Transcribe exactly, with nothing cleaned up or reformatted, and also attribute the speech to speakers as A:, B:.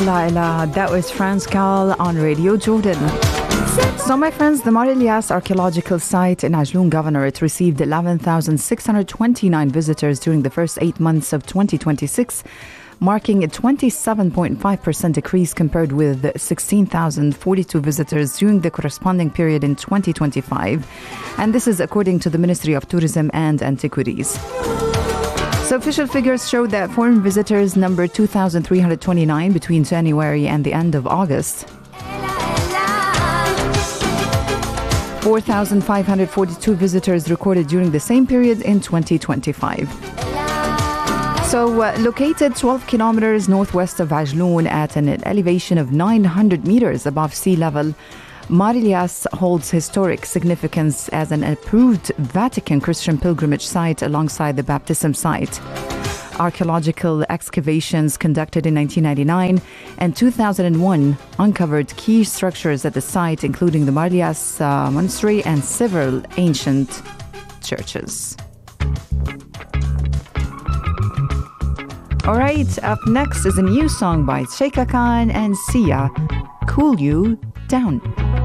A: يلا إلى that was France Cal on Radio Jordan. So my friends, the Mar Elias Archaeological Site in Ajloun Governorate received eleven thousand six hundred twenty-nine visitors during the first eight months of twenty twenty-six, marking a twenty-seven point five percent decrease compared with sixteen thousand forty-two visitors during the corresponding period in twenty twenty-five. And this is according to the Ministry of Tourism and Antiquities. So official figures show that foreign visitors numbered two thousand three hundred twenty-nine between January and the end of August. four thousand five hundred forty-two visitors recorded during the same period in twenty twenty-five. So uh, located twelve kilometers northwest of Ajloun at an elevation of nine hundred meters above sea level, Mar Elias holds historic significance as an approved Vatican Christian pilgrimage site alongside the baptism site. Archaeological excavations conducted in nineteen ninety-nine and two thousand one uncovered key structures at the site, including the Mar Elias uh, Monastery and several ancient churches. All right, up next is a new song by Sheikha Khan and Sia, Cool You Down.